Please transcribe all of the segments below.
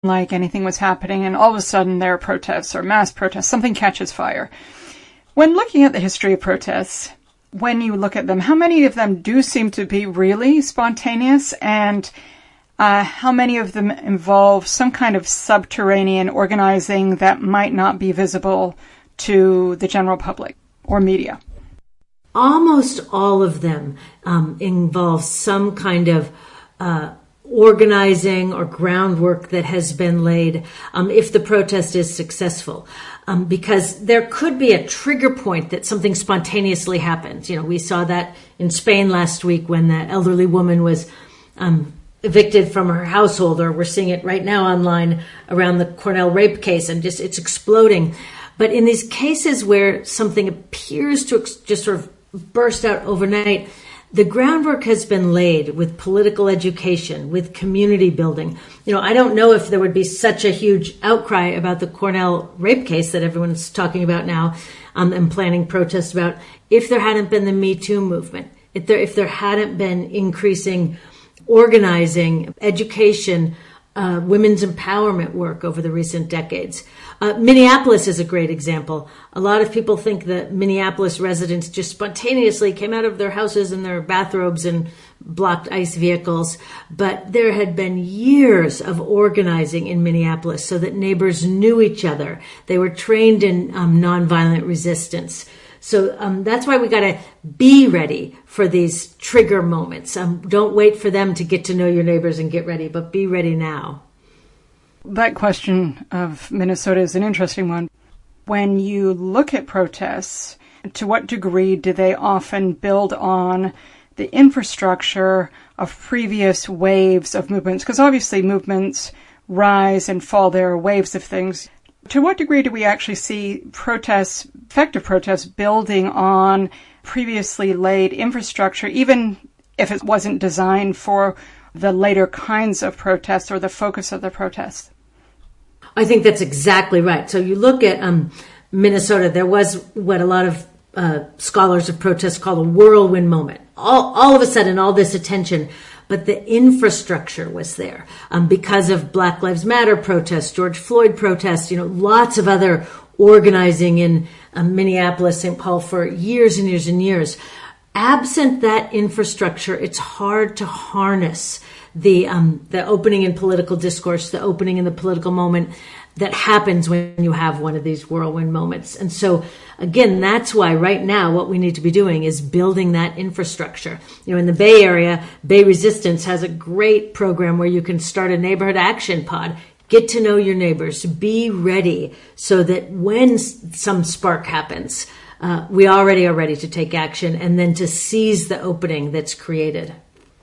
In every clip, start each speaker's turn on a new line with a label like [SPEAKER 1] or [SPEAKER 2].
[SPEAKER 1] like anything was happening, and all of a sudden there are protests or mass protests, something catches fire. When looking at the history of protests, when you look at them, how many of them do seem to be really spontaneous, and how many of them involve some kind of subterranean organizing that might not be visible to the general public or media?
[SPEAKER 2] Almost all of them involve some kind of organizing or groundwork that has been laid if the protest is successful. Because there could be a trigger point that something spontaneously happens. You know, we saw that in Spain last week when the elderly woman was evicted from her household, or we're seeing it right now online around the Cornell rape case, and just it's exploding. But in these cases where something appears to just sort of burst out overnight, the groundwork has been laid with political education, with community building. You know, I don't know if there would be such a huge outcry about the Cornell rape case that everyone's talking about now and planning protests about if there hadn't been the Me Too movement, if there hadn't been increasing organizing, education, women's empowerment work over the recent decades. Minneapolis is a great example. A lot of people think that Minneapolis residents just spontaneously came out of their houses in their bathrobes and blocked ICE vehicles. But there had been years of organizing in Minneapolis so that neighbors knew each other. They were trained in nonviolent resistance. So that's why we got to be ready for these trigger moments. Don't wait for them to get to know your neighbors and get ready, but be ready now.
[SPEAKER 1] That question of Minnesota is an interesting one. When you look at protests, to what degree do they often build on the infrastructure of previous waves of movements? Because obviously movements rise and fall. There are waves of things. To what degree do we actually see protests, effective protests, building on previously laid infrastructure, even if it wasn't designed for the later kinds of protests or the focus of the protests?
[SPEAKER 2] I think that's exactly right. So you look at Minnesota, there was what a lot of scholars of protests call a whirlwind moment. All of a sudden, all this attention, but the infrastructure was there because of Black Lives Matter protests, George Floyd protests, lots of other organizing in Minneapolis, St. Paul for years and years and years. Absent that infrastructure, it's hard to harness the opening in political discourse, the opening in the political moment that happens when you have one of these whirlwind moments. And so, again, that's why right now what we need to be doing is building that infrastructure. In the Bay Area, Bay Resistance has a great program where you can start a neighborhood action pod. Get to know your neighbors. Be ready so that when some spark happens, we already are ready to take action and then to seize the opening that's created.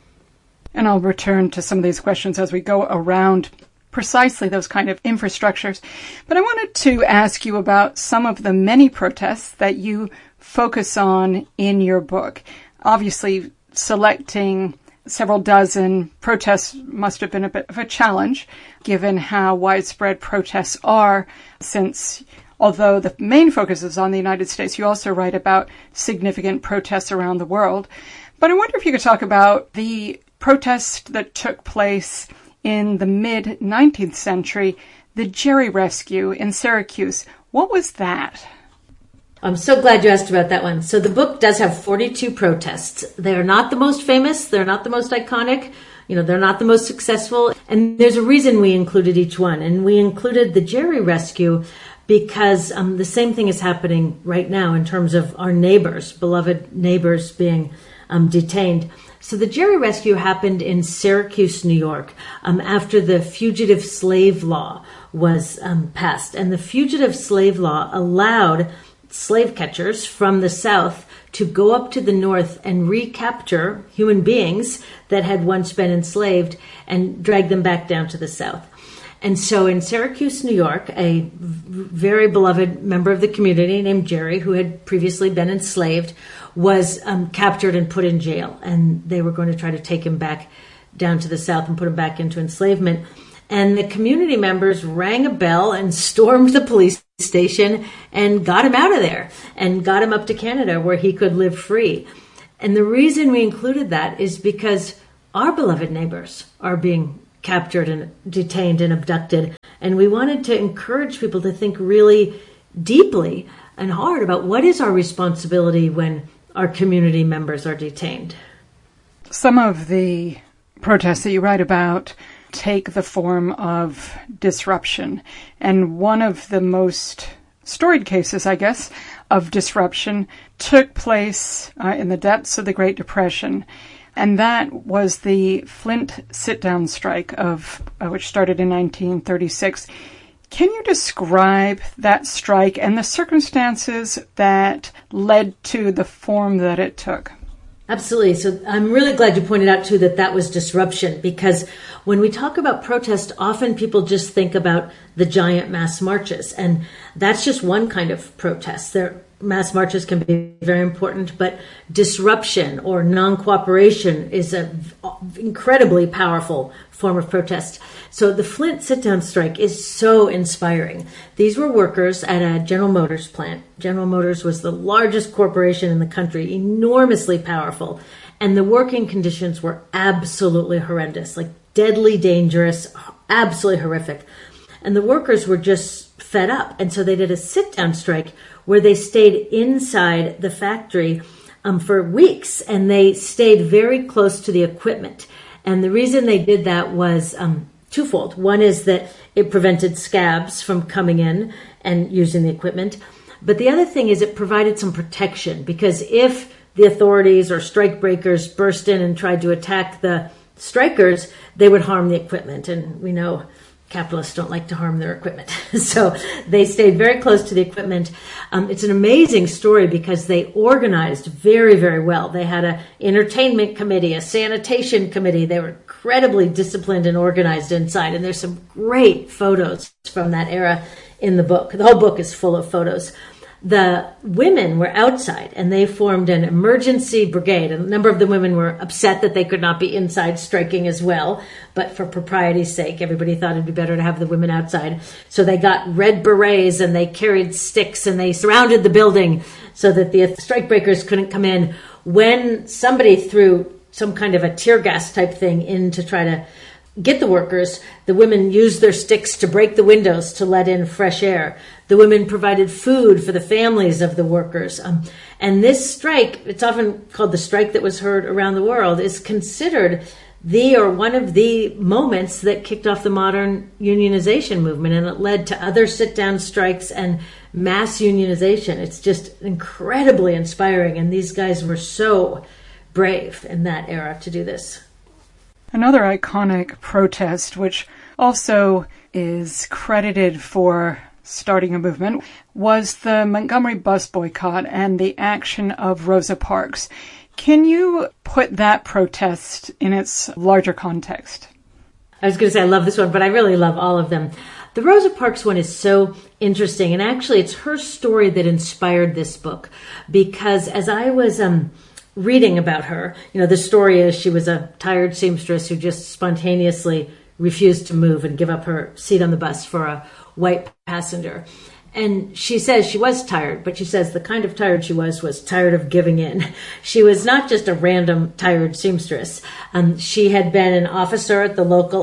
[SPEAKER 1] And I'll return to some of these questions as we go around precisely those kind of infrastructures. But I wanted to ask you about some of the many protests that you focus on in your book. Obviously, selecting several dozen protests must have been a bit of a challenge, given how widespread protests are, since although the main focus is on the United States, you also write about significant protests around the world. But I wonder if you could talk about the protest that took place in the mid-19th century, the Jerry Rescue in Syracuse. What was that?
[SPEAKER 2] I'm so glad you asked about that one. So the book does have 42 protests. They're not the most famous. They're not the most iconic. They're not the most successful. And there's a reason we included each one. And we included the Jerry Rescue because the same thing is happening right now in terms of our neighbors, beloved neighbors being detained. So the Jerry Rescue happened in Syracuse, New York, after the Fugitive Slave Law was passed. And the Fugitive Slave Law allowed slave catchers from the South to go up to the North and recapture human beings that had once been enslaved and drag them back down to the South. And so in Syracuse, New York, a very beloved member of the community named Jerry, who had previously been enslaved, was captured and put in jail. And they were going to try to take him back down to the South and put him back into enslavement. And the community members rang a bell and stormed the police station and got him out of there and got him up to Canada where he could live free. And the reason we included that is because our beloved neighbors are being captured and detained and abducted. And we wanted to encourage people to think really deeply and hard about what is our responsibility when our community members are detained.
[SPEAKER 1] Some of the protests that you write about take the form of disruption. And one of the most storied cases, I guess, of disruption took place in the depths of the Great Depression. And that was the Flint sit-down strike, which started in 1936. Can you describe that strike and the circumstances that led to the form that it took?
[SPEAKER 2] Absolutely. So I'm really glad you pointed out, too, that was disruption, because when we talk about protest, often people just think about the giant mass marches. And that's just one kind of protest. Mass marches can be very important, but disruption or non-cooperation is an incredibly powerful form of protest. So the Flint sit-down strike is so inspiring. These were workers at a General Motors plant. General Motors was the largest corporation in the country, enormously powerful. And the working conditions were absolutely horrendous, like deadly dangerous, absolutely horrific. And the workers were just fed up. And so they did a sit-down strike where they stayed inside the factory for weeks, and they stayed very close to the equipment. And the reason they did that was twofold. One is that it prevented scabs from coming in and using the equipment. But the other thing is it provided some protection, because if the authorities or strike breakers burst in and tried to attack the strikers, they would harm the equipment. And we know capitalists don't like to harm their equipment. So they stayed very close to the equipment. It's an amazing story because they organized very, very well. They had an entertainment committee, a sanitation committee. They were incredibly disciplined and organized inside. And there's some great photos from that era in the book. The whole book is full of photos. The women were outside and they formed an emergency brigade. A number of the women were upset that they could not be inside striking as well. But for propriety's sake, everybody thought it'd be better to have the women outside. So they got red berets and they carried sticks and they surrounded the building so that the strike breakers couldn't come in. When somebody threw some kind of a tear gas type thing in to try to get the workers, the women used their sticks to break the windows to let in fresh air. The women provided food for the families of the workers. And this strike, it's often called the strike that was heard around the world, is considered one of the moments that kicked off the modern unionization movement. And it led to other sit-down strikes and mass unionization. It's just incredibly inspiring. And these guys were so brave in that era to do this.
[SPEAKER 1] Another iconic protest, which also is credited for starting a movement, was the Montgomery bus boycott and the action of Rosa Parks. Can you put that protest in its larger context?
[SPEAKER 2] I was going to say I love this one, but I really love all of them. The Rosa Parks one is so interesting, and actually it's her story that inspired this book, because as I was reading about her, the story is she was a tired seamstress who just spontaneously refused to move and give up her seat on the bus for a white passenger. And she says she was tired, but she says the kind of tired she was tired of giving in. She was not just a random tired seamstress. She had been an officer at the local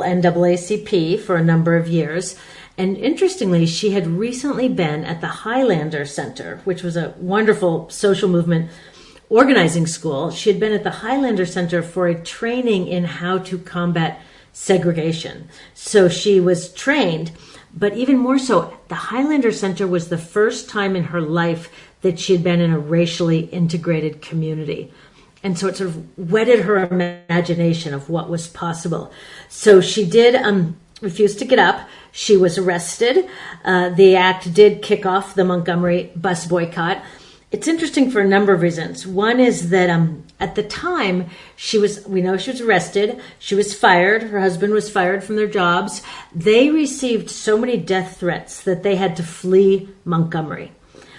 [SPEAKER 2] NAACP for a number of years. And interestingly, she had recently been at the Highlander Center, which was a wonderful social movement organizing school. She had been at the Highlander Center for a training in how to combat segregation. So she was trained, but even more so, the Highlander Center was the first time in her life that she had been in a racially integrated community. And so it sort of whetted her imagination of what was possible. So she did refuse to get up. She was arrested. The act did kick off the Montgomery bus boycott. It's interesting for a number of reasons. One is that at the time, we know she was arrested. She was fired. Her husband was fired from their jobs. They received so many death threats that they had to flee Montgomery.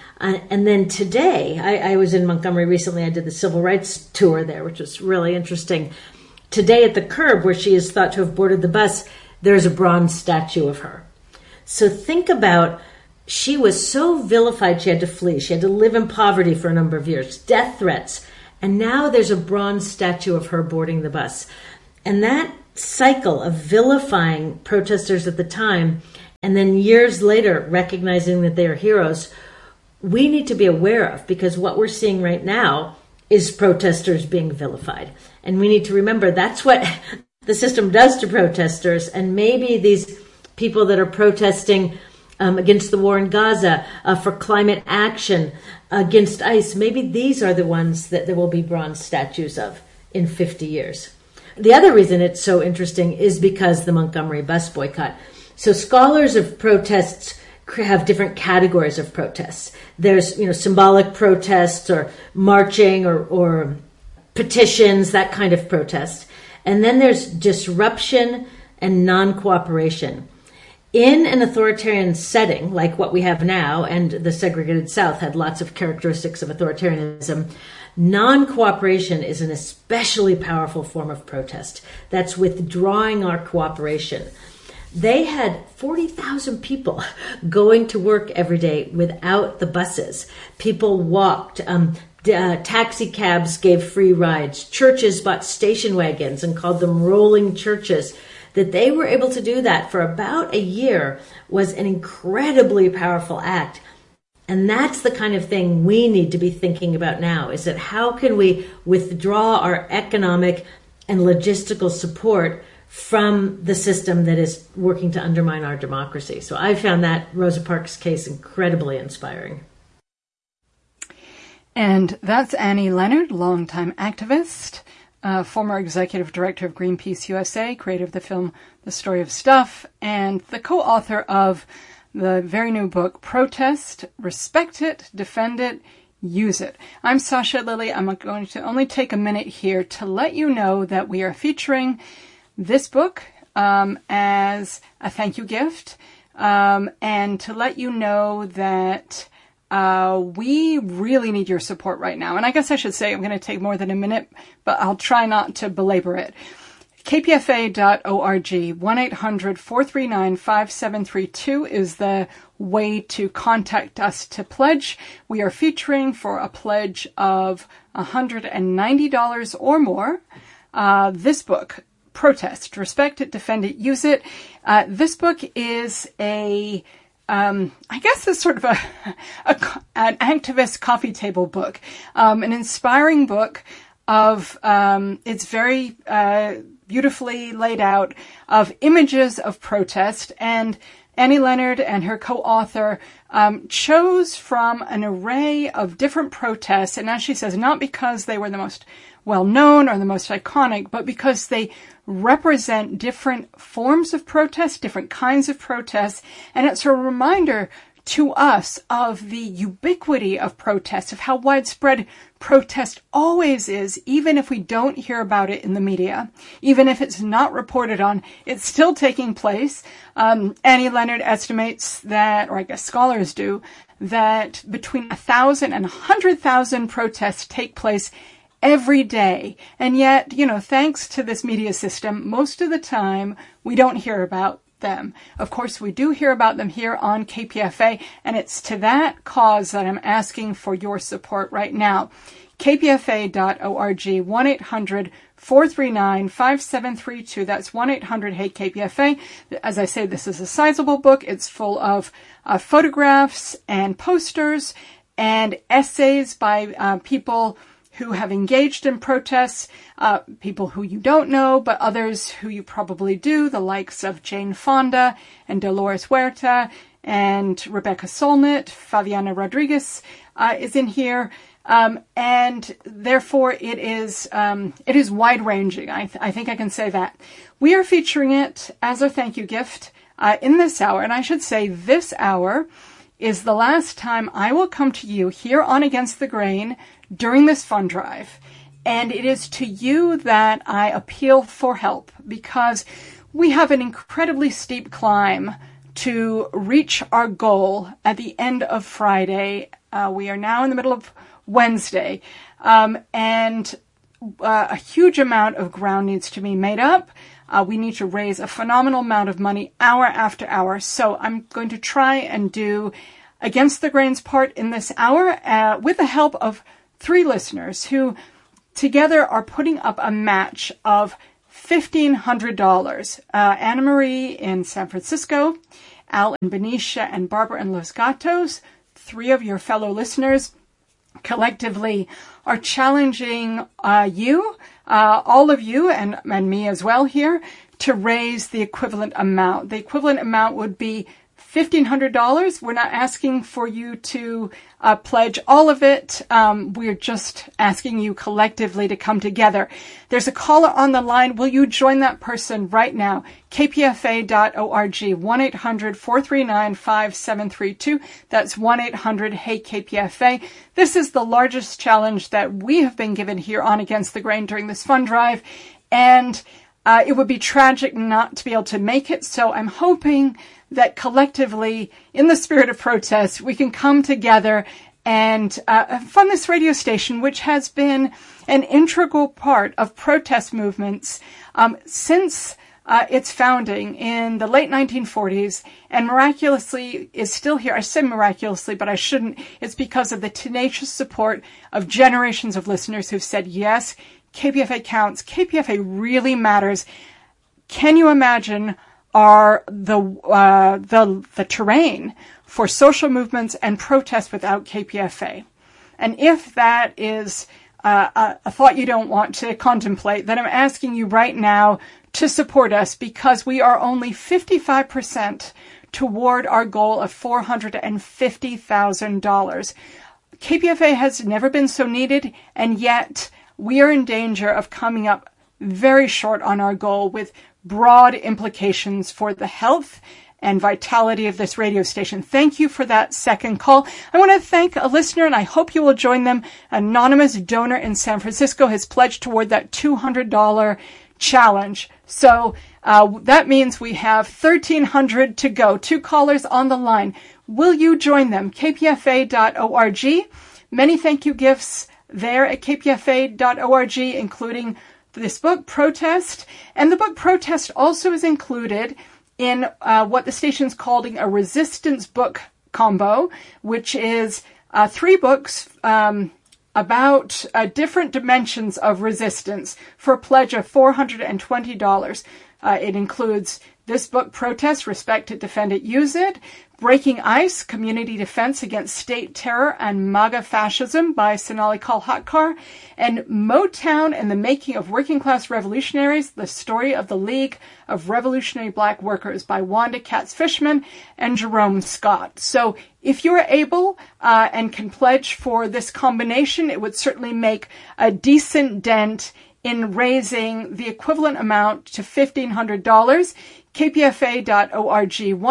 [SPEAKER 2] And then today, I was in Montgomery recently. I did the civil rights tour there, which was really interesting. Today at the curb where she is thought to have boarded the bus, there's a bronze statue of her. So think about, she was so vilified she had to flee. She had to live in poverty for a number of years, death threats. And now there's a bronze statue of her boarding the bus. And that cycle of vilifying protesters at the time and then years later recognizing that they are heroes, we need to be aware of, because what we're seeing right now is protesters being vilified. And we need to remember that's what the system does to protesters. And maybe these people that are protesting against the war in Gaza, for climate action, against ICE, maybe these are the ones that there will be bronze statues of in 50 years. The other reason it's so interesting is because the Montgomery bus boycott. So scholars of protests have different categories of protests. There's, symbolic protests or marching or petitions, that kind of protest. And then there's disruption and non-cooperation. In an authoritarian setting, like what we have now, and the segregated South had lots of characteristics of authoritarianism, non-cooperation is an especially powerful form of protest. That's withdrawing our cooperation. They had 40,000 people going to work every day without the buses. People walked. Taxi cabs gave free rides. Churches bought station wagons and called them rolling churches. That they were able to do that for about a year was an incredibly powerful act. And that's the kind of thing we need to be thinking about now, is that how can we withdraw our economic and logistical support from the system that is working to undermine our democracy. So I found that Rosa Parks case incredibly inspiring.
[SPEAKER 1] And that's Annie Leonard, longtime activist, former executive director of Greenpeace USA, creator of the film The Story of Stuff, and the co-author of the very new book, Protest, Respect It, Defend It, Use It. I'm Sasha Lilley. I'm going to only take a minute here to let you know that we are featuring this book as a thank you gift, and to let you know that we really need your support right now. And I guess I should say I'm going to take more than a minute, but I'll try not to belabor it. kpfa.org, 1-800-439-5732 is the way to contact us to pledge. We are featuring for a pledge of $190 or more this book, Protest, Respect It, Defend It, Use It. This book is I guess it's sort of an activist coffee table book, an inspiring book of, it's very beautifully laid out of images of protest. And Annie Leonard and her co-author chose from an array of different protests. And as she says, not because they were the most well-known or the most iconic, but because they represent different forms of protest, different kinds of protests. And it's a reminder to us of the ubiquity of protest, of how widespread protest always is, even if we don't hear about it in the media, even if it's not reported on, it's still taking place. Annie Leonard estimates that, or I guess scholars do, that between 1,000 and 100,000 protests take place every day. And yet, thanks to this media system, most of the time we don't hear about them. Of course, we do hear about them here on KPFA, and it's to that cause that I'm asking for your support right now. kpfa.org, 1-800-439-5732. That's 1-800-HEY-KPFA. As I say, this is a sizable book. It's full of photographs and posters and essays by people who have engaged in protests, people who you don't know, but others who you probably do, the likes of Jane Fonda and Dolores Huerta and Rebecca Solnit. Fabiana Rodriguez is in here. And therefore it is wide-ranging. I think I can say that. We are featuring it as a thank you gift in this hour. And I should say this hour is the last time I will come to you here on Against the Grain during this fund drive. And it is to you that I appeal for help, because we have an incredibly steep climb to reach our goal at the end of Friday. We are now in the middle of Wednesday, and a huge amount of ground needs to be made up. We need to raise a phenomenal amount of money hour after hour. So I'm going to try and do Against the Grain's part in this hour with the help of 3 listeners who together are putting up a match of $1,500. Anna Marie in San Francisco, Al in Benicia, and Barbara in Los Gatos, 3 of your fellow listeners, collectively are challenging you, all of you, and me as well here, to raise the equivalent amount. The equivalent amount would be $1,500. We're not asking for you to pledge all of it. We're just asking you collectively to come together. There's a caller on the line. Will you join that person right now? kpfa.org, 1-800-439-5732. That's 1-800-HEY-KPFA. This is the largest challenge that we have been given here on Against the Grain during this fund drive. And it would be tragic not to be able to make it. So I'm hoping that collectively, in the spirit of protest, we can come together and fund this radio station, which has been an integral part of protest movements since its founding in the late 1940s, and miraculously is still here. I say miraculously, but I shouldn't. It's because of the tenacious support of generations of listeners who've said, yes, KPFA counts. KPFA really matters. Can you imagine the terrain for social movements and protests without KPFA? And if that is a thought you don't want to contemplate, then I'm asking you right now to support us, because we are only 55% toward our goal of $450,000. KPFA has never been so needed, and yet we are in danger of coming up very short on our goal, with broad implications for the health and vitality of this radio station. Thank you for that second call. I want to thank a listener, and I hope you will join them. Anonymous donor in San Francisco has pledged toward that $200 challenge. So that means we have $1,300 to go. 2 callers on the line. Will you join them? kpfa.org. Many thank you gifts there at kpfa.org, including this book, Protest. And the book Protest also is included in what the station's calling a resistance book combo, which is 3 books about different dimensions of resistance for a pledge of $420. It includes this book, Protest, Respect It, Defend It, Use It, Breaking Ice, Community Defense Against State Terror and MAGA Fascism by Sonali Kolhatkar, and Motown and the Making of Working Class Revolutionaries, The Story of the League of Revolutionary Black Workers by Wanda Katz-Fishman and Jerome Scott. So if you are able and can pledge for this combination, it would certainly make a decent dent in raising the equivalent amount to $1,500. kpfa.org,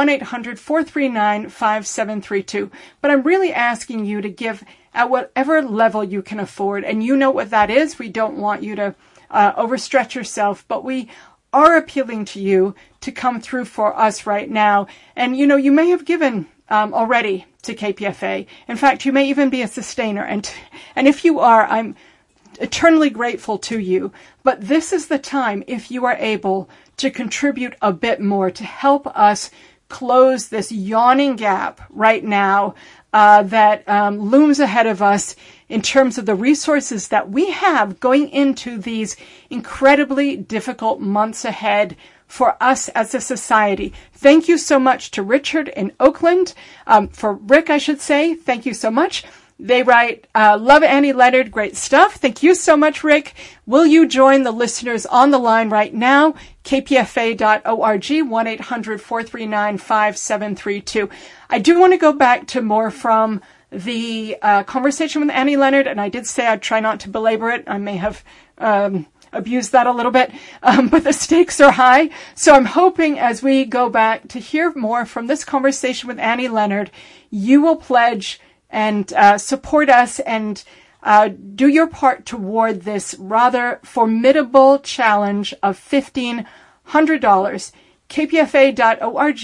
[SPEAKER 1] 1-800-439-5732. But I'm really asking you to give at whatever level you can afford. And you know what that is. We don't want you to overstretch yourself, but we are appealing to you to come through for us right now. And, you know, you may have given already to KPFA. In fact, you may even be a sustainer. And if you are, I'm eternally grateful to you. But this is the time, if you are able, to contribute a bit more to help us close this yawning gap right now that looms ahead of us in terms of the resources that we have going into these incredibly difficult months ahead for us as a society. Thank you so much to Richard in Oakland. For Rick, I should say, thank you so much. They write, love Annie Leonard, great stuff. Thank you so much, Rick. Will you join the listeners on the line right now? kpfa.org, 1-800-439-5732. I do want to go back to more from the conversation with Annie Leonard, and I did say I'd try not to belabor it. I may have abused that a little bit, but the stakes are high. So I'm hoping as we go back to hear more from this conversation with Annie Leonard, you will pledge and support us and do your part toward this rather formidable challenge of $1,500. kpfa.org,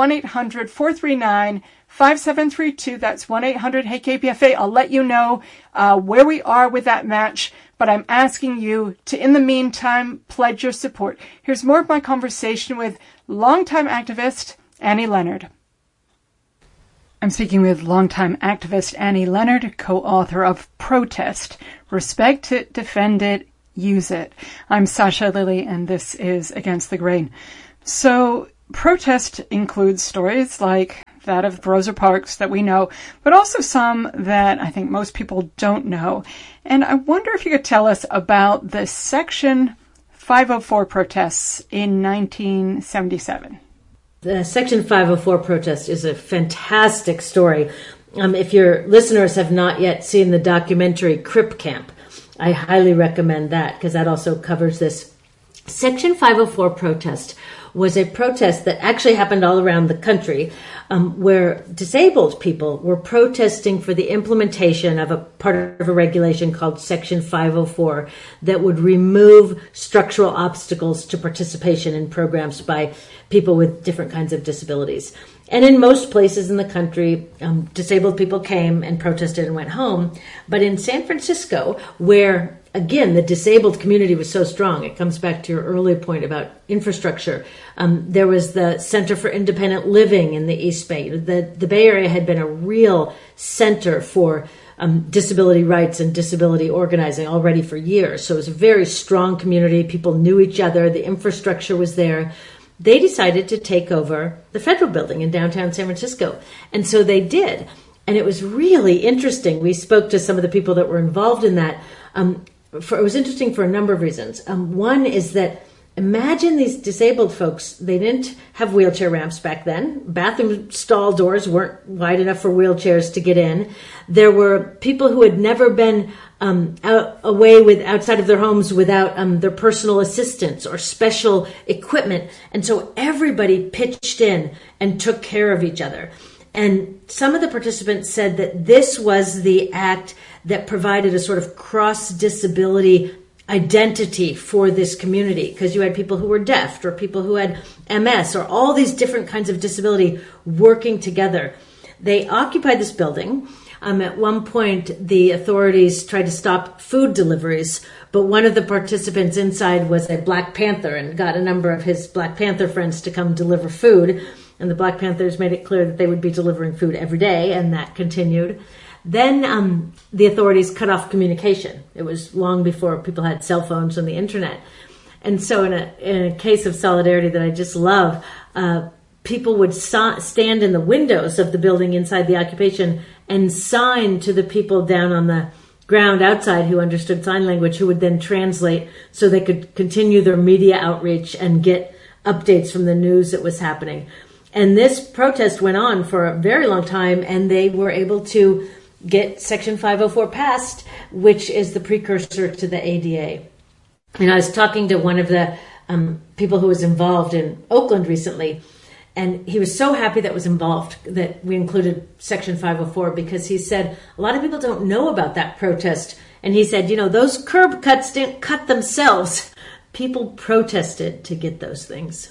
[SPEAKER 1] 1-800-439-5732. That's 1-800-HEY-KPFA. I'll let you know where we are with that match, but I'm asking you to, in the meantime, pledge your support. Here's more of my conversation with longtime activist Annie Leonard. I'm speaking with longtime activist Annie Leonard, co-author of Protest, Respect It, Defend It, use it. I'm Sasha Lilley, and this is Against the Grain. So, protest includes stories like that of Rosa Parks that we know, but also some that I think most people don't know. And I wonder if you could tell us about the Section 504 protests in 1977.
[SPEAKER 2] The Section 504 protest is a fantastic story. If your listeners have not yet seen the documentary Crip Camp, I highly recommend that because that also covers this. Section 504 protest was a protest that actually happened all around the country where disabled people were protesting for the implementation of a part of a regulation called Section 504 that would remove structural obstacles to participation in programs by people with different kinds of disabilities. And in most places in the country, disabled people came and protested and went home. But in San Francisco, where, again, the disabled community was so strong, it comes back to your earlier point about infrastructure. There was the Center for Independent Living in the East Bay. The Bay Area had been a real center for disability rights and disability organizing already for years. So it was a very strong community. People knew each other. The infrastructure was there. They decided to take over the Federal Building in downtown San Francisco. And so they did. And it was really interesting. We spoke to some of the people that were involved in that. It was interesting for a number of reasons. One is that imagine these disabled folks. They didn't have wheelchair ramps back then. Bathroom stall doors weren't wide enough for wheelchairs to get in. There were people who had never been outside of their homes without their personal assistants or special equipment. And so everybody pitched in and took care of each other. And some of the participants said that this was the act that provided a sort of cross-disability identity for this community, because you had people who were deaf or people who had MS or all these different kinds of disability working together. They occupied this building. At one point, the authorities tried to stop food deliveries, but one of the participants inside was a Black Panther and got a number of his Black Panther friends to come deliver food. And the Black Panthers made it clear that they would be delivering food every day, and that continued. Then the authorities cut off communication. It was long before people had cell phones and the internet. And so in a case of solidarity that I just love, people would stand in the windows of the building inside the occupation and sign to the people down on the ground outside who understood sign language, who would then translate so they could continue their media outreach and get updates from the news that was happening. And this protest went on for a very long time, and they were able to get Section 504 passed, which is the precursor to the ADA. And I was talking to one of the people who was involved in Oakland recently, and he was so happy that was involved that we included Section 504, because he said a lot of people don't know about that protest. And he said, those curb cuts didn't cut themselves. People protested to get those things.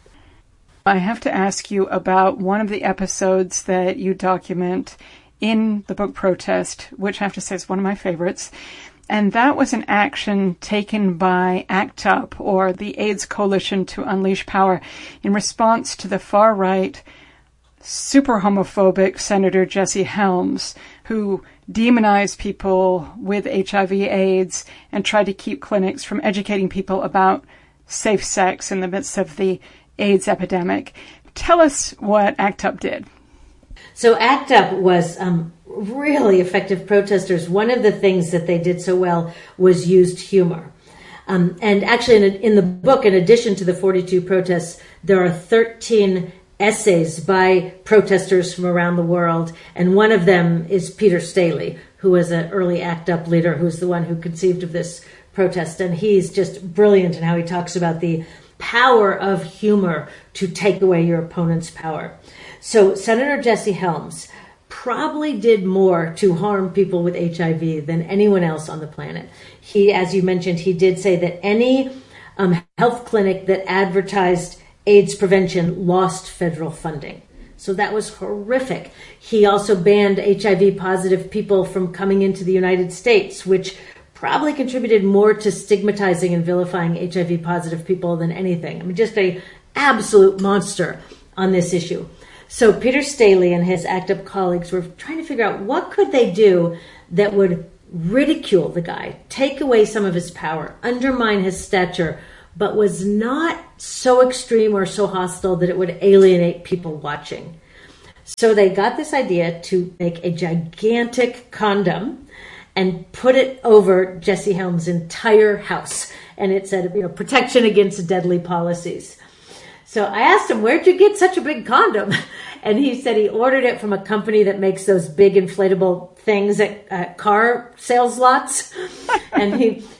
[SPEAKER 1] I have to ask you about one of the episodes that you document in the book Protest, which I have to say is one of my favorites. And that was an action taken by ACT UP, or the AIDS Coalition to Unleash Power, in response to the far-right, super homophobic Senator Jesse Helms, who demonized people with HIV/AIDS and tried to keep clinics from educating people about safe sex in the midst of the AIDS epidemic. Tell us what ACT UP did.
[SPEAKER 2] So ACT UP was really effective protesters. One of the things that they did so well was used humor. And actually in the book, in addition to the 42 protests, there are 13 essays by protesters from around the world. And one of them is Peter Staley, who was an early ACT UP leader, who's the one who conceived of this protest. And he's just brilliant in how he talks about the power of humor to take away your opponent's power. So Senator Jesse Helms probably did more to harm people with HIV than anyone else on the planet. He, as you mentioned, he did say that any health clinic that advertised AIDS prevention lost federal funding. So that was horrific. He also banned HIV positive people from coming into the United States, which probably contributed more to stigmatizing and vilifying HIV positive people than anything. I mean, just an absolute monster on this issue. So Peter Staley and his ACT UP colleagues were trying to figure out what could they do that would ridicule the guy, take away some of his power, undermine his stature, but was not so extreme or so hostile that it would alienate people watching. So they got this idea to make a gigantic condom and put it over Jesse Helms' entire house. And it said, protection against deadly policies. So I asked him, where'd you get such a big condom? And he said he ordered it from a company that makes those big inflatable things at car sales lots. And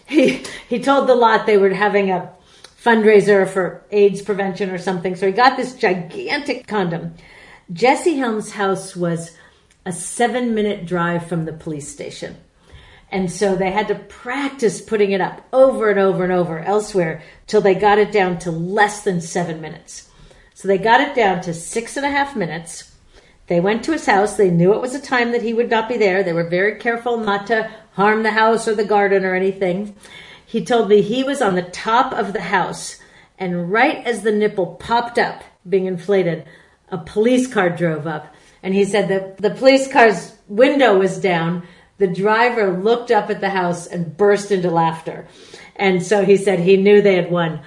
[SPEAKER 2] he told the lot they were having a fundraiser for AIDS prevention or something. So he got this gigantic condom. Jesse Helms' house was a 7-minute drive from the police station. And so they had to practice putting it up over and over and over elsewhere till they got it down to less than 7 minutes. So they got it down to 6.5 minutes. They went to his house. They knew it was a time that he would not be there. They were very careful not to harm the house or the garden or anything. He told me he was on the top of the house, and right as the nipple popped up, being inflated, a police car drove up. And he said that the police car's window was down. The driver looked up at the house and burst into laughter. And so he said he knew they had won.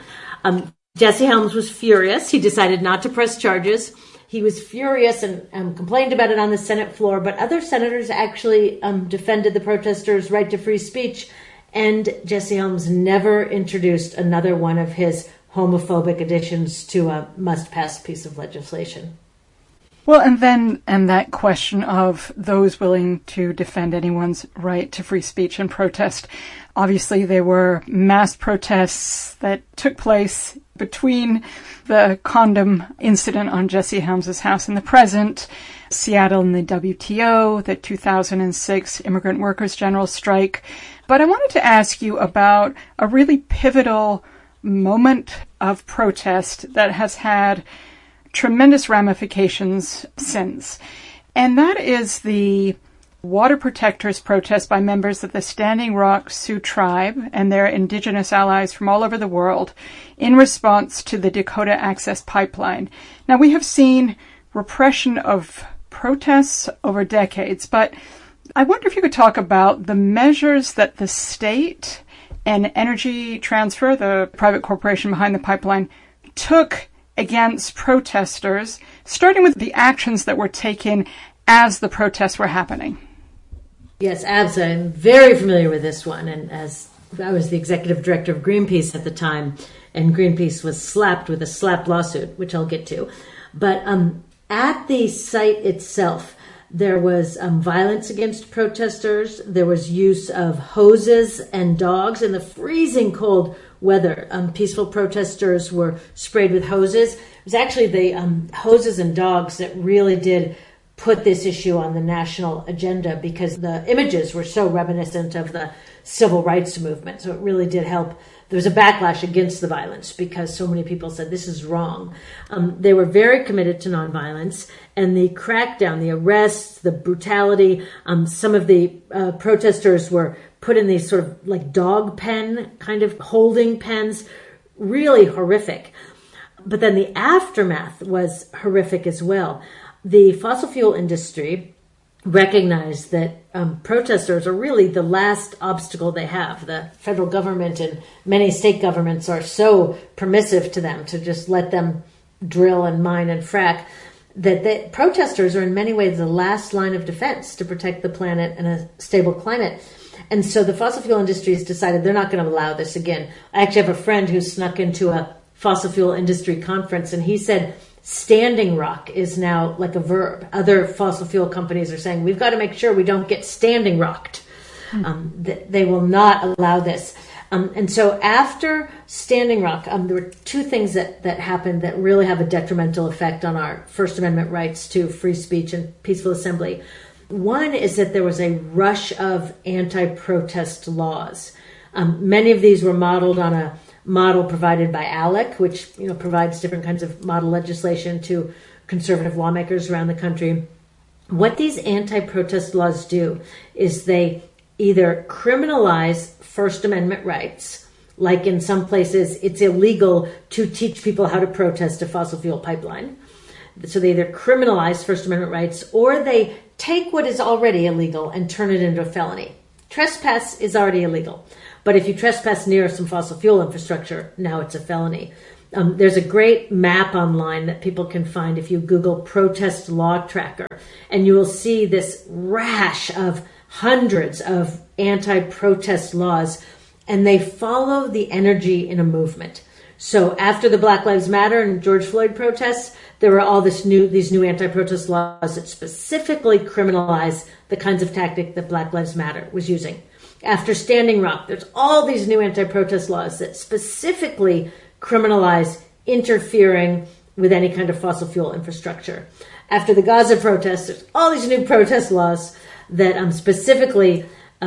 [SPEAKER 2] Jesse Helms was furious. He decided not to press charges. He was furious and complained about it on the Senate floor, but other senators actually defended the protesters' right to free speech. And Jesse Helms never introduced another one of his homophobic additions to a must-pass piece of legislation.
[SPEAKER 1] Well, and that question of those willing to defend anyone's right to free speech and protest. Obviously, there were mass protests that took place between the condom incident on Jesse Helms' house in the present, Seattle and the WTO, the 2006 Immigrant Workers General Strike. But I wanted to ask you about a really pivotal moment of protest that has had tremendous ramifications since. And that is the water protectors protest by members of the Standing Rock Sioux Tribe and their indigenous allies from all over the world in response to the Dakota Access Pipeline. Now, we have seen repression of protests over decades, but I wonder if you could talk about the measures that the state and Energy Transfer, the private corporation behind the pipeline, took against protesters, starting with the actions that were taken as the protests were happening.
[SPEAKER 2] Yes, ABSA. I'm very familiar with this one. And as I was the executive director of Greenpeace at the time, and Greenpeace was slapped with a slap lawsuit, which I'll get to. But at the site itself, there was violence against protesters. There was use of hoses and dogs in the freezing cold weather. Peaceful protesters were sprayed with hoses. It was actually the hoses and dogs that really did put this issue on the national agenda because the images were so reminiscent of the civil rights movement. So it really did help. There was a backlash against the violence because so many people said this is wrong. They were very committed to nonviolence, and the crackdown, the arrests, the brutality, some of the protesters were put in these sort of like dog pen kind of holding pens, really horrific. But then the aftermath was horrific as well. The fossil fuel industry recognized that protesters are really the last obstacle they have. The federal government and many state governments are so permissive to them to just let them drill and mine and frack that the protesters are in many ways the last line of defense to protect the planet and a stable climate. And so the fossil fuel industry has decided they're not going to allow this again. I actually have a friend who snuck into a fossil fuel industry conference, and he said standing rock is now like a verb. Other fossil fuel companies are saying, we've got to make sure we don't get standing rocked. They will not allow this. And so after Standing Rock, there were two things that happened that really have a detrimental effect on our First Amendment rights to free speech and peaceful assembly. One is that there was a rush of anti-protest laws. Many of these were modeled on a model provided by ALEC, which provides different kinds of model legislation to conservative lawmakers around the country. What these anti-protest laws do is they either criminalize First Amendment rights, like in some places it's illegal to teach people how to protest a fossil fuel pipeline. So they either criminalize First Amendment rights or they take what is already illegal and turn it into a felony. Trespass is already illegal. But if you trespass near some fossil fuel infrastructure, now it's a felony. There's a great map online that people can find if you Google protest law tracker, and you will see this rash of hundreds of anti-protest laws, and they follow the energy in a movement. So after the Black Lives Matter and George Floyd protests, there were all these new anti-protest laws that specifically criminalize the kinds of tactic that Black Lives Matter was using. After Standing Rock, there's all these new anti-protest laws that specifically criminalize interfering with any kind of fossil fuel infrastructure. After the Gaza protests, there's all these new protest laws that specifically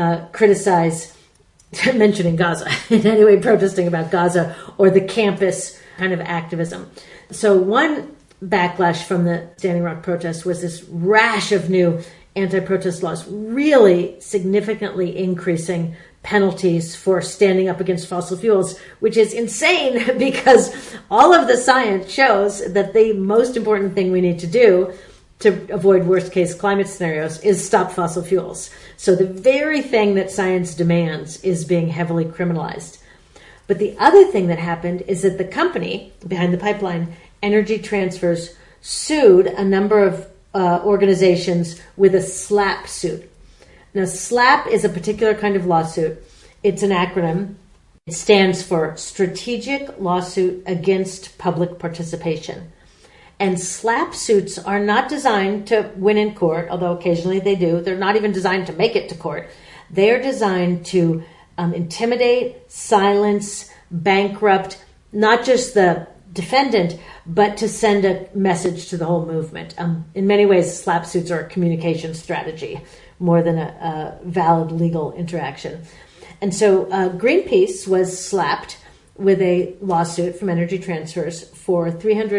[SPEAKER 2] criticize mentioning Gaza in any way, protesting about Gaza or the campus kind of activism. So one backlash from the Standing Rock protests was this rash of new anti-protest laws, really significantly increasing penalties for standing up against fossil fuels, which is insane because all of the science shows that the most important thing we need to do to avoid worst case climate scenarios is stop fossil fuels. So the very thing that science demands is being heavily criminalized. But the other thing that happened is that the company behind the pipeline, Energy Transfers, sued a number of organizations with a SLAPP suit. Now, SLAPP is a particular kind of lawsuit. It's an acronym. It stands for Strategic Lawsuit Against Public Participation. And SLAPP suits are not designed to win in court, although occasionally they do. They're not even designed to make it to court. They are designed to intimidate, silence, bankrupt, not just the defendant, but to send a message to the whole movement. In many ways, SLAPP suits are a communication strategy more than a valid legal interaction. And so Greenpeace was slapped with a lawsuit from Energy Transfers for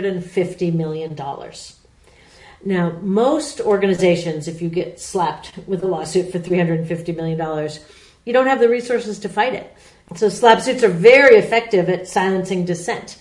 [SPEAKER 2] $350 million. Now, most organizations, if you get slapped with a lawsuit for $350 million, you don't have the resources to fight it. So SLAPP suits are very effective at silencing dissent.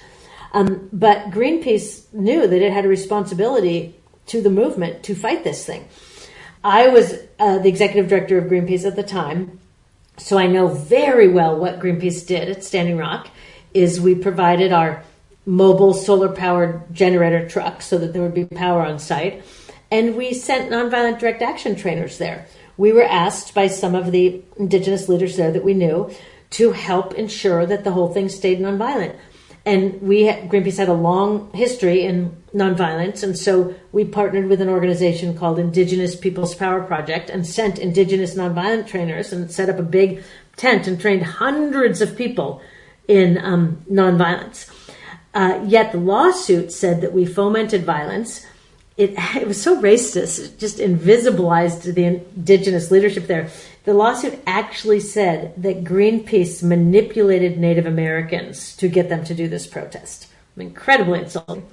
[SPEAKER 2] But Greenpeace knew that it had a responsibility to the movement to fight this thing. I was the executive director of Greenpeace at the time, so I know very well what Greenpeace did at Standing Rock is we provided our mobile solar-powered generator truck so that there would be power on site, and we sent nonviolent direct action trainers there. We were asked by some of the indigenous leaders there that we knew to help ensure that the whole thing stayed nonviolent. And Greenpeace had a long history in nonviolence, and so we partnered with an organization called Indigenous Peoples Power Project and sent indigenous nonviolent trainers and set up a big tent and trained hundreds of people in nonviolence. Yet the lawsuit said that we fomented violence. It was so racist, it just invisibilized the indigenous leadership there. The lawsuit actually said that Greenpeace manipulated Native Americans to get them to do this protest. Incredibly insulting.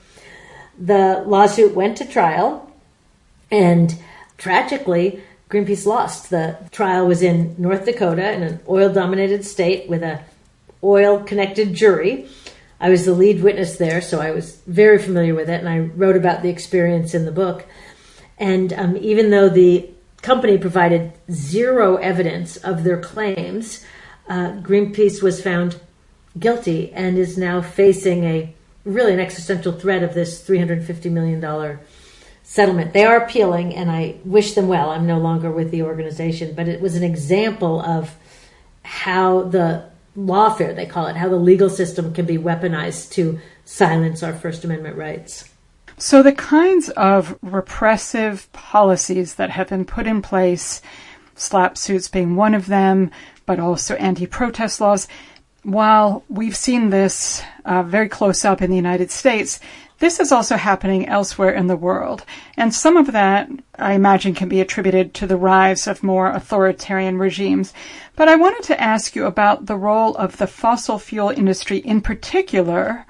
[SPEAKER 2] The lawsuit went to trial, and tragically, Greenpeace lost. The trial was in North Dakota in an oil-dominated state with an oil-connected jury. I was the lead witness there, so I was very familiar with it, and I wrote about the experience in the book. And even though the company provided zero evidence of their claims, Greenpeace was found guilty and is now facing an existential threat of this $350 million settlement. They are appealing, and I wish them well. I'm no longer with the organization, but it was an example of how the lawfare, they call it, how the legal system can be weaponized to silence our First Amendment rights.
[SPEAKER 1] So the kinds of repressive policies that have been put in place, SLAPP suits being one of them, but also anti-protest laws, while we've seen this very close up in the United States, this is also happening elsewhere in the world. And some of that, I imagine, can be attributed to the rise of more authoritarian regimes. But I wanted to ask you about the role of the fossil fuel industry in particular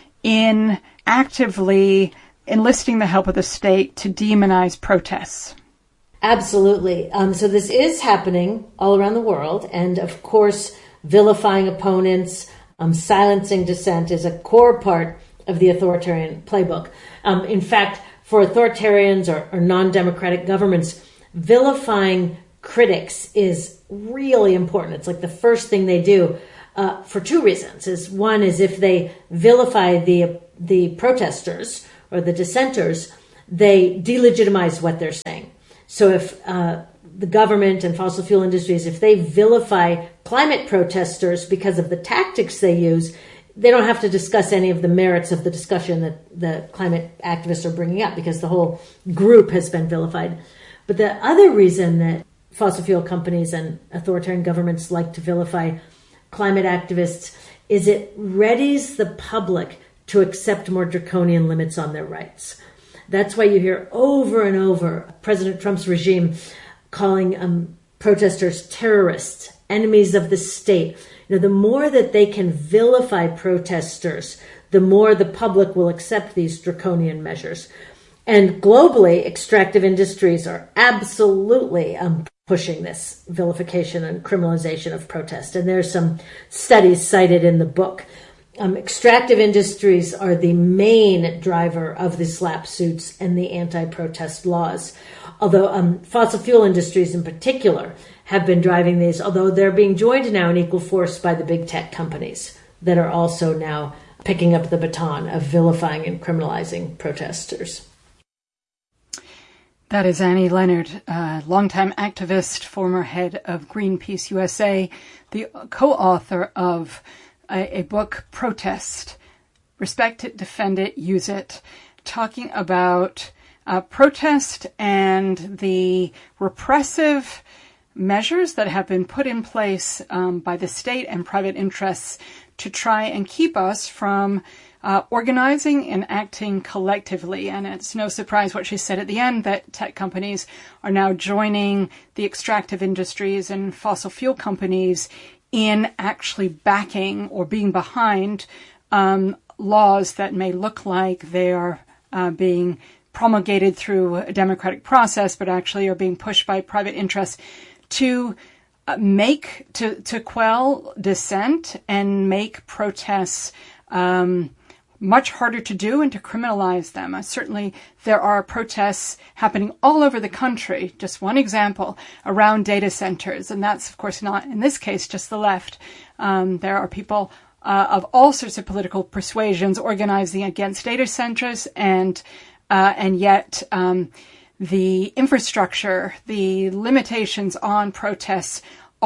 [SPEAKER 1] in actively enlisting the help of the state to demonize protests.
[SPEAKER 2] Absolutely. So this is happening all around the world. And of course, vilifying opponents, silencing dissent is a core part of the authoritarian playbook. In fact, for authoritarians or non-democratic governments, vilifying critics is really important. It's like the first thing they do for two reasons. One is if they vilify the protesters or the dissenters, they delegitimize what they're saying. So if the government and fossil fuel industries, if they vilify climate protesters because of the tactics they use, they don't have to discuss any of the merits of the discussion that the climate activists are bringing up because the whole group has been vilified. But the other reason that fossil fuel companies and authoritarian governments like to vilify climate activists is it readies the public to accept more draconian limits on their rights. That's why you hear over and over President Trump's regime calling protesters terrorists, enemies of the state. The more that they can vilify protesters, the more the public will accept these draconian measures. And globally, extractive industries are absolutely pushing this vilification and criminalization of protest. And there's some studies cited in the book. Extractive industries are the main driver of the SLAPP suits and the anti-protest laws. Although fossil fuel industries in particular have been driving these, although they're being joined now in equal force by the big tech companies that are also now picking up the baton of vilifying and criminalizing protesters.
[SPEAKER 1] That is Annie Leonard, longtime activist, former head of Greenpeace USA, the co-author of a book, Protest, Respect It, Defend It, Use It, talking about protest and the repressive measures that have been put in place by the state and private interests to try and keep us from organizing and acting collectively. And it's no surprise what she said at the end, that tech companies are now joining the extractive industries and fossil fuel companies in actually backing or being behind laws that may look like they are being promulgated through a democratic process, but actually are being pushed by private interests to quell dissent and make protests much harder to do and to criminalize them. Certainly, there are protests happening all over the country. Just one example, around data centers. And that's, of course, not, in this case, just the left. There are people of all sorts of political persuasions organizing against data centers, and yet the infrastructure, the limitations on protests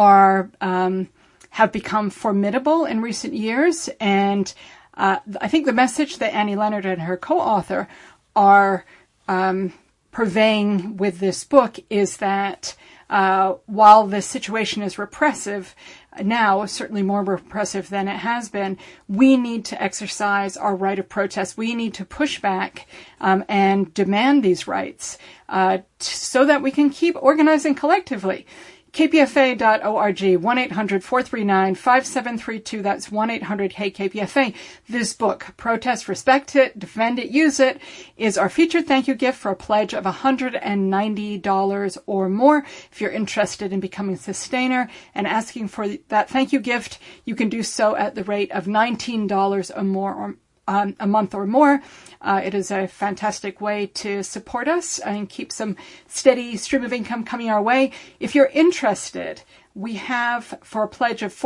[SPEAKER 1] have become formidable in recent years. And I think the message that Annie Leonard and her co-author are purveying with this book is that while the situation is repressive now, certainly more repressive than it has been, we need to exercise our right of protest. We need to push back and demand these rights so that we can keep organizing collectively. KPFA.org, 1-800-439-5732. That's 1-800-KPFA. This book, Protest, Respect It, Defend It, Use It, is our featured thank you gift for a pledge of $190 or more. If you're interested in becoming a sustainer and asking for that thank you gift, you can do so at the rate of $19 or more a month or more. It is a fantastic way to support us and keep some steady stream of income coming our way. If you're interested, we have, for a pledge of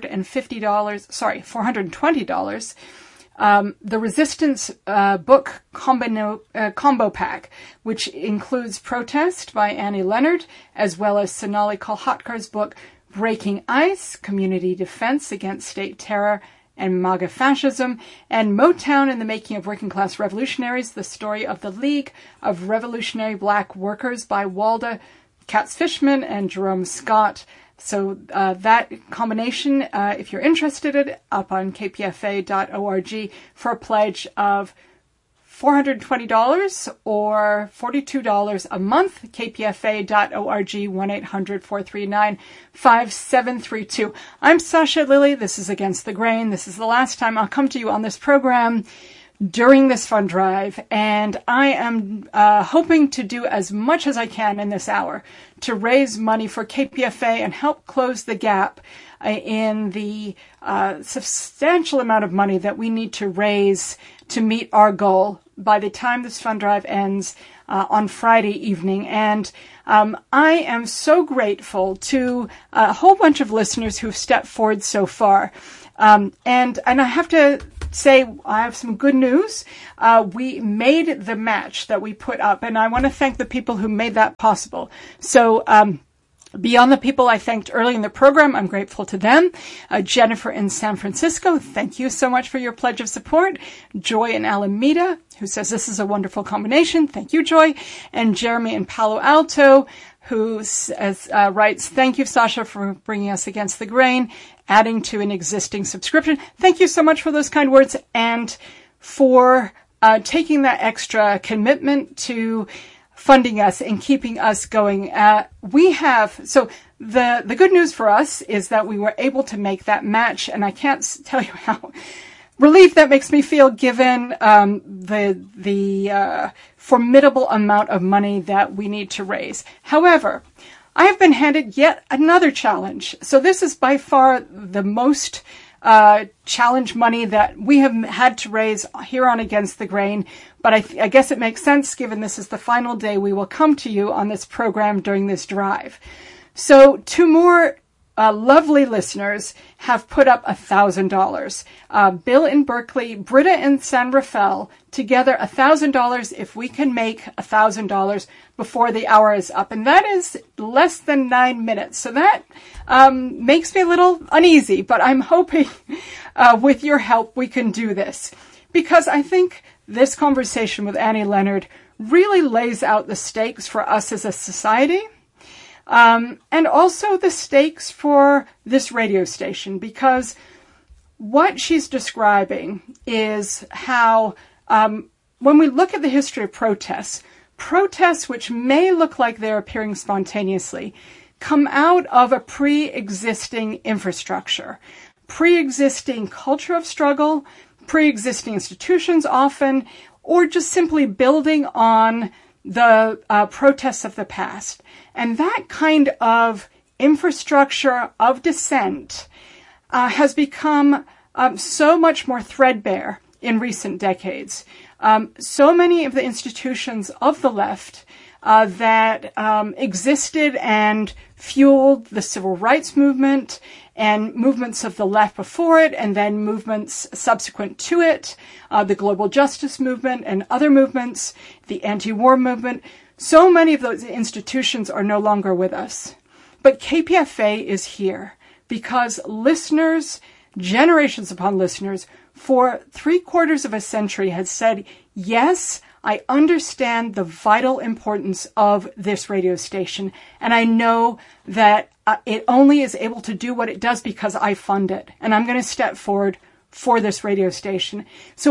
[SPEAKER 1] $420, the Resistance book combo pack, which includes Protest by Annie Leonard, as well as Sonali Kolhatkar's book, Breaking Ice, Community Defense Against State Terror and MAGA Fascism, and Motown and the Making of Working Class Revolutionaries, the story of the League of Revolutionary Black Workers by Walda Katz-Fishman and Jerome Scott. So that combination, if you're interested, up on kpfa.org for a pledge of $420 or $42 a month, kpfa.org, 1-800-439-5732. I'm Sasha Lilley. This is Against the Grain. This is the last time I'll come to you on this program during this fund drive, and I am hoping to do as much as I can in this hour to raise money for KPFA and help close the gap in the substantial amount of money that we need to raise to meet our goal by the time this fund drive ends on Friday evening. And I am so grateful to a whole bunch of listeners who've stepped forward so far. And I have to say, I have some good news. We made the match that we put up, and I want to thank the people who made that possible. So, beyond the people I thanked early in the program, I'm grateful to them. Jennifer in San Francisco, thank you so much for your pledge of support. Joy in Alameda, who says this is a wonderful combination. Thank you, Joy. And Jeremy in Palo Alto, who writes, thank you, Sasha, for bringing us Against the Grain, adding to an existing subscription. Thank you so much for those kind words and for taking that extra commitment to funding us and keeping us going. So the good news for us is that we were able to make that match, and I can't tell you how relieved that makes me feel, given the formidable amount of money that we need to raise. However, I have been handed yet another challenge. So this is by far the most challenge money that we have had to raise here on Against the Grain. But I guess it makes sense, given this is the final day we will come to you on this program during this drive. So 2 more lovely listeners have put up $1,000. Bill in Berkeley, Britta in San Rafael, together $1,000 if we can make $1,000 before the hour is up. And that is less than 9 minutes. So that makes me a little uneasy, but I'm hoping with your help we can do this. Because I think this conversation with Annie Leonard really lays out the stakes for us as a society. And also the stakes for this radio station, because what she's describing is how, when we look at the history of protests which may look like they're appearing spontaneously, come out of a pre-existing infrastructure, pre-existing culture of struggle, pre-existing institutions often, or just simply building on the protests of the past. And that kind of infrastructure of dissent has become so much more threadbare in recent decades. So many of the institutions of the left that existed and fueled the civil rights movement and movements of the left before it, and then movements subsequent to it, the global justice movement and other movements, the anti-war movement. So many of those institutions are no longer with us. But KPFA is here because listeners, generations upon listeners, for 3/4 of a century had said, yes, I understand the vital importance of this radio station, and I know that it only is able to do what it does because I fund it, and I'm going to step forward for this radio station. So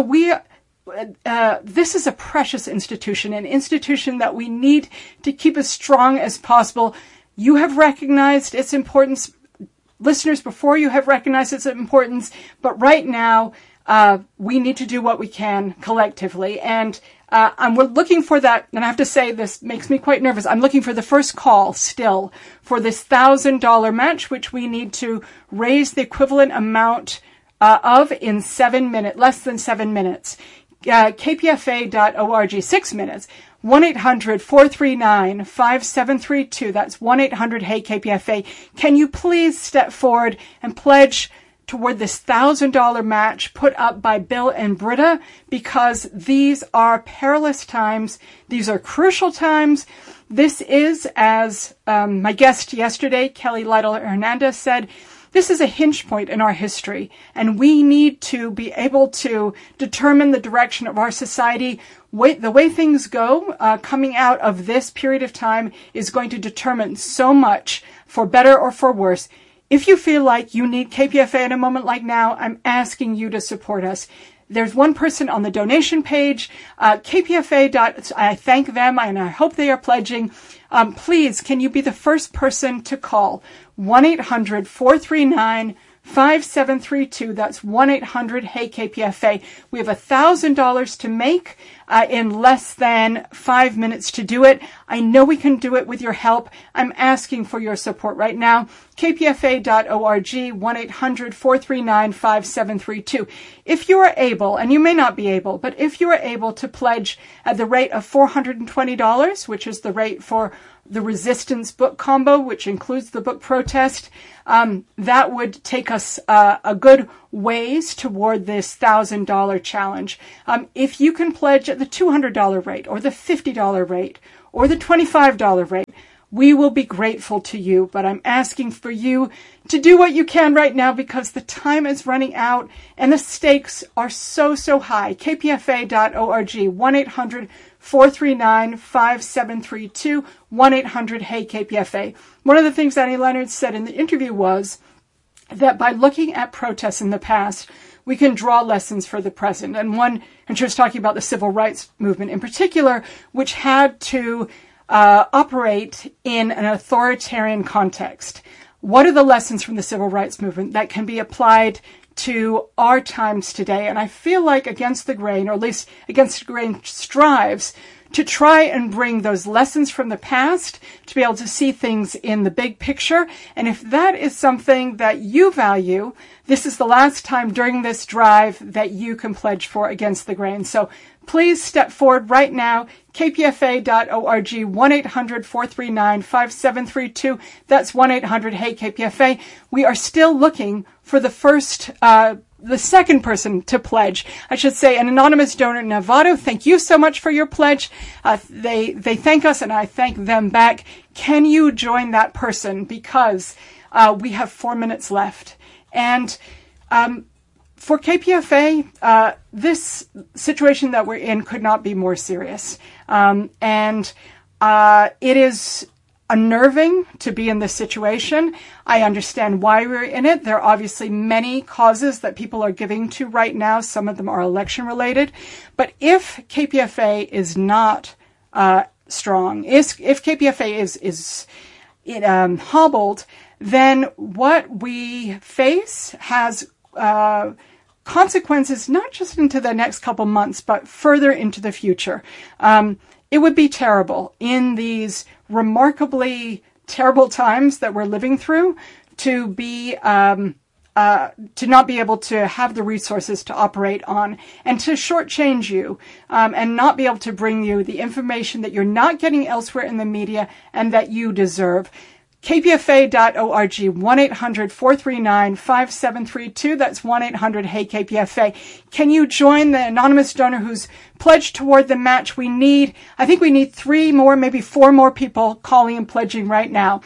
[SPEAKER 1] this is a precious institution, an institution that we need to keep as strong as possible. You have recognized its importance. Listeners before you have recognized its importance, but right now we need to do what we can collectively. And we're looking for that, and I have to say this makes me quite nervous. I'm looking for the first call still for this $1,000 match, which we need to raise the equivalent amount of in 7 minutes, less than 7 minutes. KPFA.org, 6 minutes. 1-800-439-5732. That's 1-800-HEY-KPFA. Can you please step forward and pledge toward this $1,000 match put up by Bill and Britta, because these are perilous times. These are crucial times. This is, as my guest yesterday, Kelly Lytle Hernandez, said, this is a hinge point in our history, and we need to be able to determine the direction of our society. The way things go coming out of this period of time is going to determine so much, for better or for worse. If you feel like you need KPFA at a moment like now, I'm asking you to support us. There's one person on the donation page, KPFA. I thank them, and I hope they are pledging. Please, can you be the first person to call? 1-800-439-5732. That's 1-800-HEY-KPFA. We have $1,000 to make. in less than 5 minutes to do it. I know we can do it with your help. I'm asking for your support right now. kpfa.org, 1-800-439-5732. If you are able, and you may not be able, but if you are able to pledge at the rate of $420, which is the rate for the Resistance book combo, which includes the book Protest, that would take us a good ways toward this $1,000 challenge. If you can pledge at the $200 rate or the $50 rate or the $25 rate, we will be grateful to you, but I'm asking for you to do what you can right now because the time is running out and the stakes are so high. kpfa.org, 1-800-439-5732, 1-800-HEY-KPFA. One of the things Annie Leonard said in the interview was that by looking at protests in the past, we can draw lessons for the present. And she was talking about the civil rights movement in particular, which had to operate in an authoritarian context. What are the lessons from the civil rights movement that can be applied to our times today? And I feel like Against the Grain, or at least Against the Grain, strives to try and bring those lessons from the past to be able to see things in the big picture. And if that is something that you value, this is the last time during this drive that you can pledge for Against the Grain. So please step forward right now. kpfa.org, 1-800-439-5732. That's 1-800-HEY-KPFA. We are still looking for the second person to pledge. I should say an anonymous donor in Novato. Thank you so much for your pledge. They thank us and I thank them back. Can you join that person? Because we have 4 minutes left. And for KPFA, this situation that we're in could not be more serious. And it is unnerving to be in this situation. I understand why we're in it. There are obviously many causes that people are giving to right now. Some of them are election related. But if KPFA is not strong, if KPFA is hobbled, then what we face has consequences not just into the next couple months, but further into the future. It would be terrible in these remarkably terrible times that we're living through to not be able to have the resources to operate on and to shortchange you and not be able to bring you the information that you're not getting elsewhere in the media and that you deserve. kpfa.org, 1-800-439-5732. That's 1-800-HEY-KPFA. Can you join the anonymous donor who's pledged toward the match? I think we need 3 more, maybe 4 more people calling and pledging right now.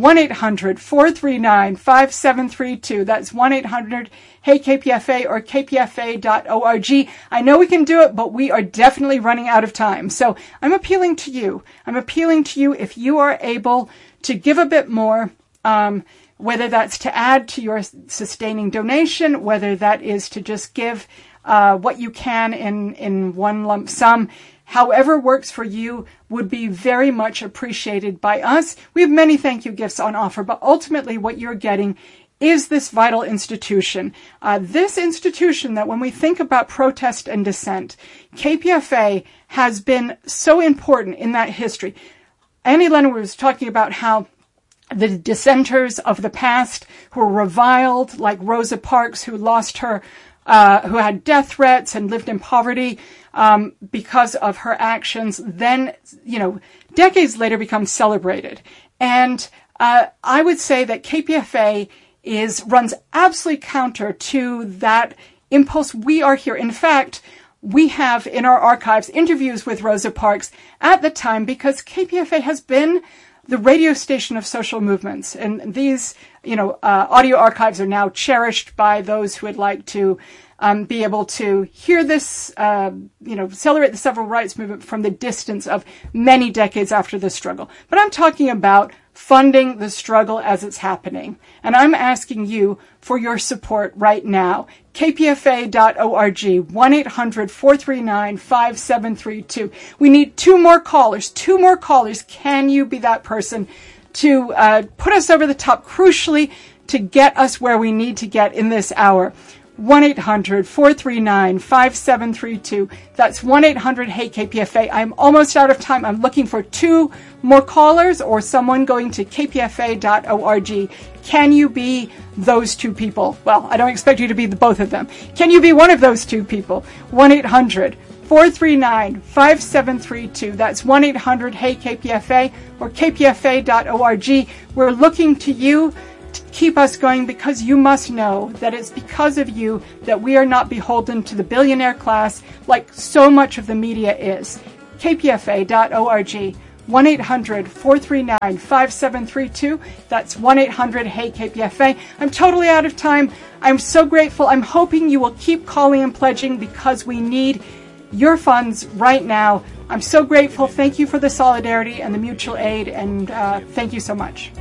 [SPEAKER 1] 1-800-439-5732. That's 1-800-HEY-KPFA or kpfa.org. I know we can do it, but we are definitely running out of time. So I'm appealing to you. If you are able to give a bit more, whether that's to add to your sustaining donation, whether that is to just give what you can in one lump sum, however works for you would be very much appreciated by us. We have many thank you gifts on offer, but ultimately what you're getting is this vital institution. This institution that when we think about protest and dissent, KPFA has been so important in that history. Annie Leonard was talking about how the dissenters of the past who were reviled, like Rosa Parks, who lost her, who had death threats and lived in poverty because of her actions, then, decades later become celebrated. And I would say that KPFA runs absolutely counter to that impulse. We are here. In fact, we have in our archives interviews with Rosa Parks at the time because KPFA has been the radio station of social movements. And these, audio archives are now cherished by those who would like to be able to hear this, celebrate the civil rights movement from the distance of many decades after the struggle. But I'm talking about funding the struggle as it's happening. And I'm asking you for your support right now. kpfa.org, 1-800-439-5732. We need 2 more callers. Can you be that person to put us over the top, crucially, to get us where we need to get in this hour? 1-800-439-5732. That's 1-800-HEY-KPFA. I'm almost out of time. I'm looking for 2 more callers or someone going to kpfa.org. Can you be those 2 people? Well, I don't expect you to be both of them. Can you be one of those 2 people? 1-800-439-5732. That's 1-800-HEY-KPFA or kpfa.org. We're looking to you to keep us going, because you must know that it's because of you that we are not beholden to the billionaire class like so much of the media is. kpfa.org. 1-800-439-5732. That's 1-800-HEY-KPFA. I'm totally out of time. I'm so grateful. I'm hoping you will keep calling and pledging, because we need your funds right now. I'm so grateful. Thank you for the solidarity and the mutual aid, and thank you so much.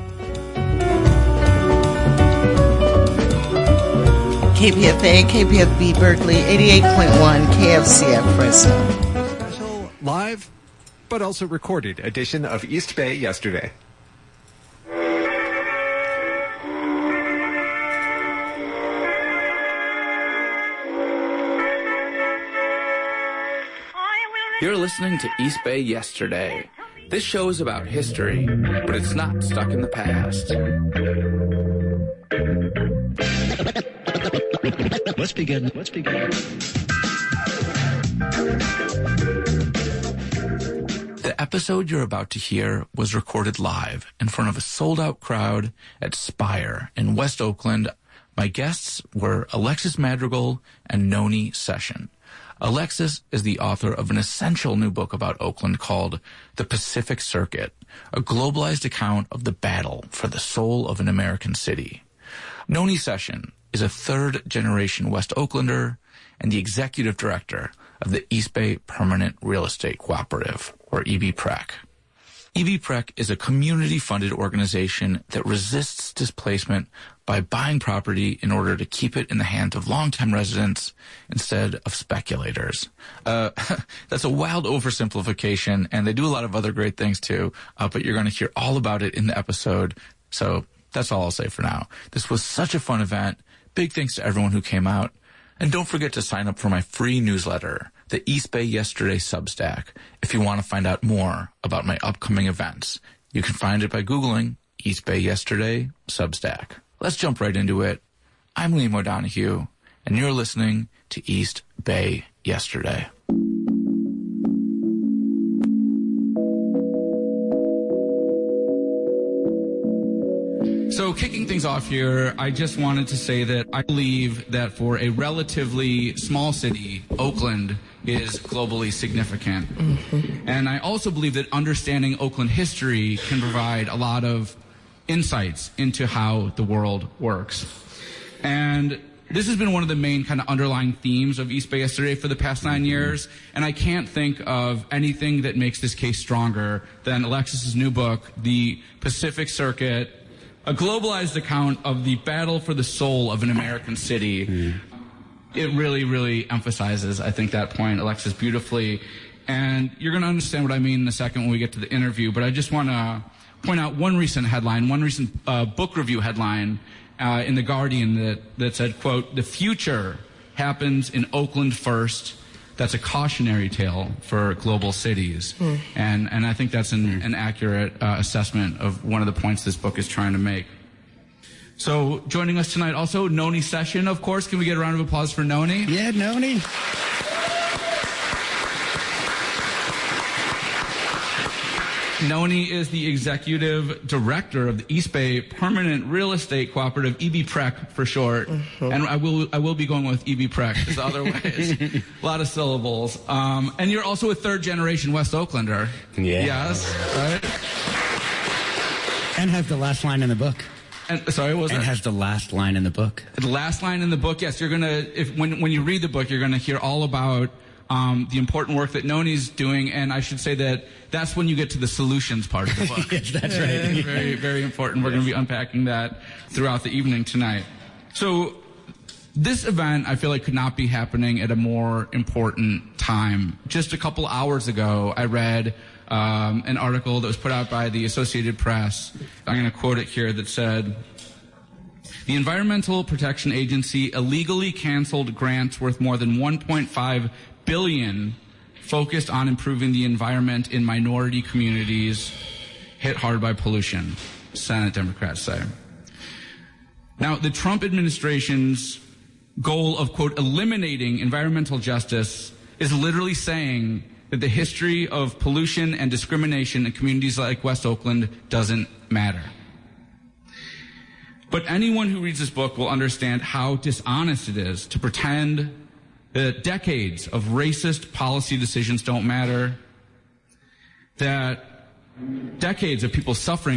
[SPEAKER 3] KPFA, KPFB Berkeley, 88.1 KFCF Fresno.
[SPEAKER 4] Special live, but also recorded edition of East Bay Yesterday.
[SPEAKER 5] You're listening to East Bay Yesterday. This show is about history, but it's not stuck in the past.
[SPEAKER 6] Let's begin.
[SPEAKER 5] The episode you're about to hear was recorded live in front of a sold-out crowd at Spire in West Oakland. My guests were Alexis Madrigal and Noni Session. Alexis is the author of an essential new book about Oakland called The Pacific Circuit, a globalized account of the battle for the soul of an American city. Noni Session is a third-generation West Oaklander and the executive director of the East Bay Permanent Real Estate Cooperative, or EBPREC. EBPREC is a community-funded organization that resists displacement by buying property in order to keep it in the hands of longtime residents instead of speculators. That's a wild oversimplification, and they do a lot of other great things too, but you're going to hear all about it in the episode, so that's all I'll say for now. This was such a fun event. Big thanks to everyone who came out. And don't forget to sign up for my free newsletter, the East Bay Yesterday Substack, if you want to find out more about my upcoming events. You can find it by Googling East Bay Yesterday Substack. Let's jump right into it. I'm Liam O'Donoghue, and you're listening to East Bay Yesterday. So kicking things off here, I just wanted to say that I believe that for a relatively small city, Oakland is globally significant. Mm-hmm. And I also believe that understanding Oakland history can provide a lot of insights into how the world works. And this has been one of the main kind of underlying themes of East Bay Yesterday for the past 9 years, and I can't think of anything that makes this case stronger than Alexis's new book, The Pacific Circuit, a globalized account of the battle for the soul of an American city. Mm. It really, really emphasizes, I think, that point, Alexis, beautifully. And you're going to understand what I mean in a second when we get to the interview, but I just want to point out one recent headline, one recent book review headline in The Guardian that said, quote, "The future happens in Oakland first. That's a cautionary tale for global cities." Mm. And I think that's an accurate assessment of one of the points this book is trying to make. So joining us tonight also, Noni Session, of course. Can we get a round of applause for Noni?
[SPEAKER 6] Yeah, Noni.
[SPEAKER 5] Noni is the executive director of the East Bay Permanent Real Estate Cooperative, EBPREC for short. Mm-hmm. And I will be going with EBPREC as otherwise. A lot of syllables. And you're also a third-generation West Oaklander.
[SPEAKER 6] Yeah.
[SPEAKER 5] Yes, right?
[SPEAKER 6] And has the last line in the book.
[SPEAKER 5] And, sorry, what was that?
[SPEAKER 6] And has the last line in the book.
[SPEAKER 5] The last line in the book, yes. You're gonna, when you read the book, you're gonna hear all about the important work that Noni's doing, and I should say that's when you get to the solutions part of the book.
[SPEAKER 6] Yes, that's right.
[SPEAKER 5] Very, very important. We're going to be unpacking that throughout the evening tonight. So this event, I feel like, could not be happening at a more important time. Just a couple hours ago, I read an article that was put out by the Associated Press. I'm going to quote it here that said, The Environmental Protection Agency illegally canceled grants worth more than $1.5 billion focused on improving the environment in minority communities hit hard by pollution, Senate Democrats say. Now, the Trump administration's goal of, quote, eliminating environmental justice is literally saying that the history of pollution and discrimination in communities like West Oakland doesn't matter. But anyone who reads this book will understand how dishonest it is to pretend that decades of racist policy decisions don't matter, that decades of people suffering